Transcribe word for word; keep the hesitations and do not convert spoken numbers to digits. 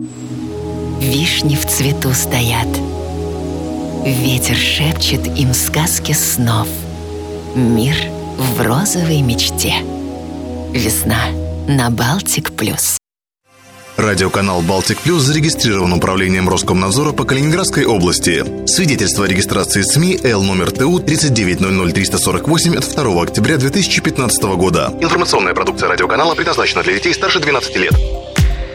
Вишни в цвету стоят. Ветер шепчет им сказки снов. Мир в розовой мечте. Весна на Балтик Плюс. Радиоканал «Балтик Плюс» зарегистрирован управлением Роскомнадзора по Калининградской области. Свидетельство о регистрации СМИ Л номер Т У тридцать девять ноль ноль триста сорок восемь от второго октября две тысячи пятнадцатого года. Информационная продукция радиоканала предназначена для детей старше двенадцати лет.